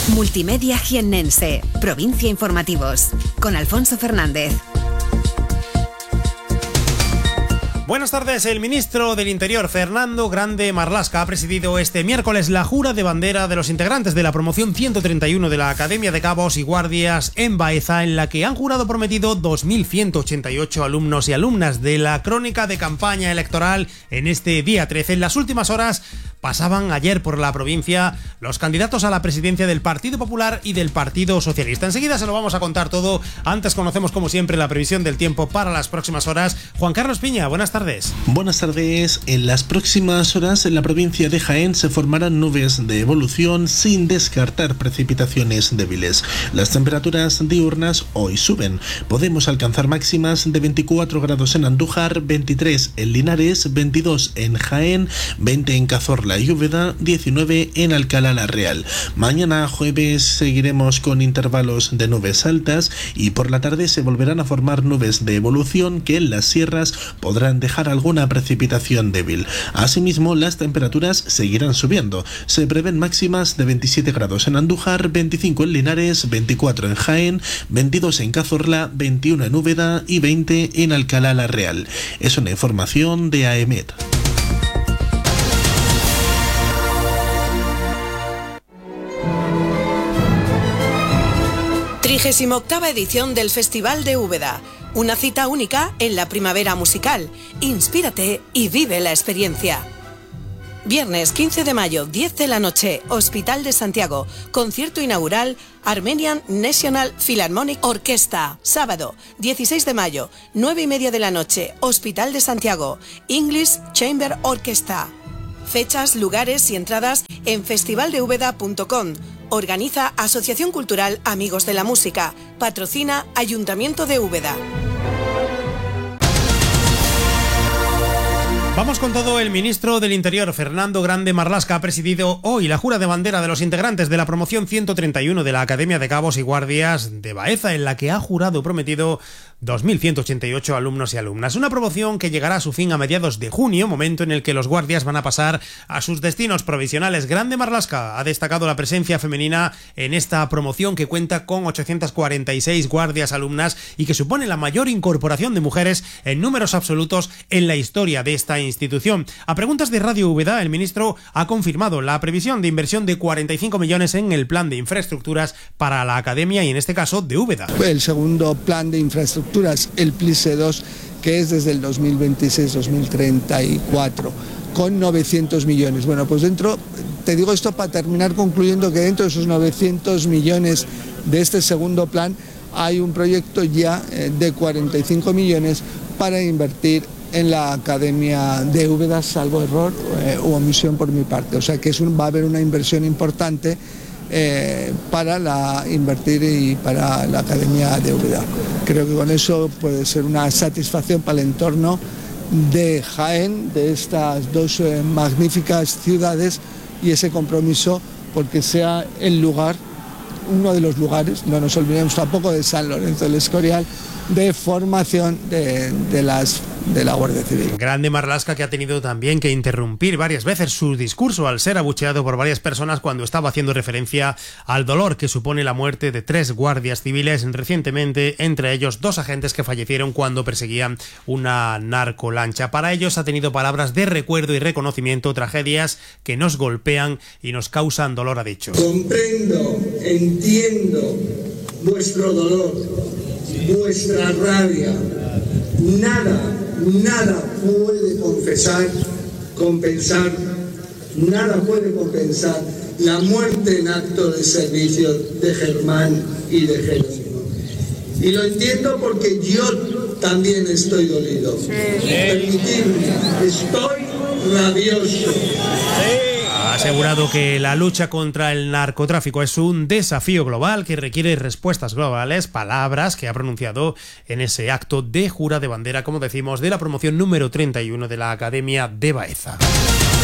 Multimedia Jiennense, Provincia Informativos, con Alfonso Fernández. Buenas tardes. El ministro del Interior, Fernando Grande Marlaska, ha presidido este miércoles la jura de bandera de los integrantes de la promoción 131 de la Academia de Cabos y Guardias en Baeza, en la que han jurado prometido 2.188 alumnos y alumnas de la crónica de campaña electoral en este día 13. En las últimas horas pasaban ayer por la provincia los candidatos a la presidencia del Partido Popular y del Partido Socialista. Enseguida se lo vamos a contar todo. Antes conocemos, como siempre, la previsión del tiempo para las próximas horas. Juan Carlos Piña, buenas tardes. Buenas tardes. En las próximas horas en la provincia de Jaén se formarán nubes de evolución sin descartar precipitaciones débiles. Las temperaturas diurnas hoy suben. Podemos alcanzar máximas de 24 grados en Andújar, 23 en Linares, 22 en Jaén, 20 en Cazorla y Úbeda, 19 en Alcalá la Real. Mañana jueves seguiremos con intervalos de nubes altas y por la tarde se volverán a formar nubes de evolución que en las sierras podrán dejar alguna precipitación débil. Asimismo, las temperaturas seguirán subiendo. Se prevén máximas de 27 grados en Andújar, 25 en Linares, 24 en Jaén, 22 en Cazorla, 21 en Úbeda y 20 en Alcalá la Real. Es una información de AEMET. Trigésima-octava edición del Festival de Úbeda. Una cita única en la primavera musical. Inspírate y vive la experiencia. Viernes 15 de mayo, 10 de la noche, Hospital de Santiago. Concierto inaugural, Armenian National Philharmonic Orchestra. Sábado 16 de mayo, 9:30 de la noche, Hospital de Santiago. English Chamber Orchestra. Fechas, lugares y entradas en festivaldeúbeda.com. Organiza Asociación Cultural Amigos de la Música. Patrocina Ayuntamiento de Úbeda. Vamos con todo. El ministro del Interior, Fernando Grande Marlaska, ha presidido hoy la jura de bandera de los integrantes de la promoción 131 de la Academia de Cabos y Guardias de Baeza, en la que ha jurado prometido 2.188 alumnos y alumnas. Una promoción que llegará a su fin a mediados de junio, momento en el que los guardias van a pasar a sus destinos provisionales. Grande Marlaska ha destacado la presencia femenina en esta promoción, que cuenta con 846 guardias alumnas y que supone la mayor incorporación de mujeres en números absolutos en la historia de esta institución. A preguntas de Radio Úbeda, el ministro ha confirmado la previsión de inversión de 45 millones en el plan de infraestructuras para la academia y en este caso de Úbeda. El segundo plan de infraestructuras, el PLISE 2, que es desde el 2026-2034, con 900 millones. Bueno, pues dentro, te digo esto para terminar concluyendo que dentro de esos 900 millones de este segundo plan hay un proyecto ya de 45 millones para invertir en la Academia de Úbeda, salvo error u omisión por mi parte. O sea que va a haber una inversión importante para invertir y para la Academia de Úbeda. Creo que con eso puede ser una satisfacción para el entorno de Jaén, de estas dos magníficas ciudades, y ese compromiso porque sea el lugar, uno de los lugares, no nos olvidemos tampoco de San Lorenzo del Escorial, de formación de la Guardia Civil. Grande Marlaska, que ha tenido también que interrumpir varias veces su discurso al ser abucheado por varias personas cuando estaba haciendo referencia al dolor que supone la muerte de 3 guardias civiles recientemente, entre ellos 2 agentes que fallecieron cuando perseguían una narcolancha. Para ellos ha tenido palabras de recuerdo y reconocimiento, tragedias que nos golpean y nos causan dolor, ha dicho. Comprendo, entiendo vuestro dolor, vuestra rabia. Nada puede compensar la muerte en acto de servicio de Germán y de Jerónimo. Y lo entiendo porque yo también estoy dolido. Permitidme, estoy rabioso. Ha asegurado que la lucha contra el narcotráfico es un desafío global que requiere respuestas globales, palabras que ha pronunciado en ese acto de jura de bandera, como decimos, de la promoción número 31 de la Academia de Baeza.